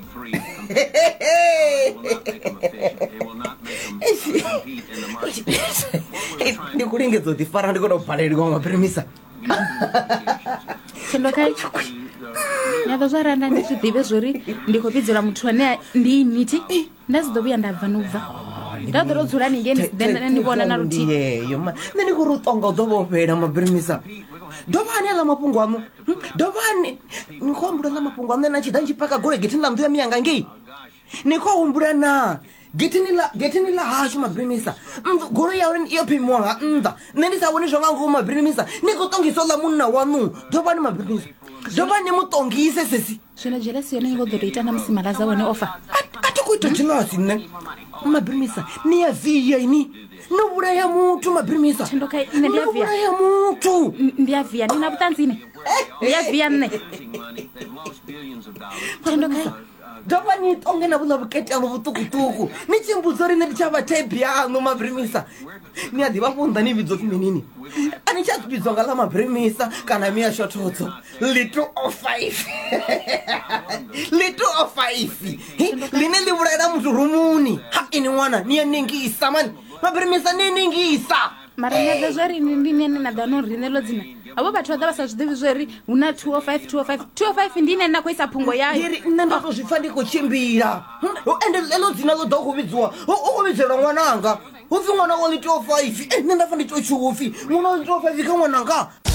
free and competitive. It will not make them efficient. It will not make them compete in the marketplace. Ndikulingedzo tifara ndikoda kubhalirwa mapremisa. Sendokai. Nyadozaranda ndizvidzive zvori ndikopidzira muthu ane ndiiniti ndazidobuya ndabva nobva ndadorodzura ningeni ndibona naruti yeyo ma nani kurutonga dobopera mapremisa dobani ala mapungu amo dobani nikombura la mapungu amo nachida nchipaka gore getinla mndu ya miyanga ngi nikombura na getinila hashu mapremisa gore yawe iyo pimwanga nda nendisa woni zonga ngo mapremisa nikotongisola munna wanu dobani mapremisa dobani mutongise sesi zvino jealous yone ingodoroita namusimalaza wone offer atikuita jealous ne mapremisa ni ya via ini nobura mutu mapremisa Sendokai ndiyavia nobura mutu ndiyavia nina butanzini ndiyavia nne Sendokai dobani ongena bula buketi alo butukutuku nichimbuzo rine ndichava tape yanu mapremisa ni adiva funda ni vidzo kimenini ani chakubidzwa ngala mapremisa kana miya shototso little of 5 little of 5 line livuraira muthu rumuni ha ini mwana ni yaningisa man mapremisa ni ningisa mara nyadozvari ndinene nadano rinelo dzina abo bathu vada vasazvidivi zveri una 205 ndine nakuisa pungo yayo iri ndandozvifa ndikuchimbira ende lelo dzina loda kuvidzwa ukuvidzera mwananga ufi mwana wa little 5 nendafa nditochufi mwana wa little 5 kamwananga